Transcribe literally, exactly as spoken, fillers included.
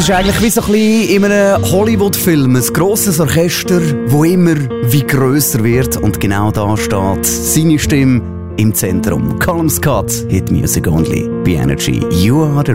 Es ist eigentlich wie so ein bisschen in einem Hollywood-Film ein grosses Orchester, das immer wie grösser wird. Und genau da steht seine Stimme im Zentrum. Colin Scott, Hit Music Only, bei Energy. You are the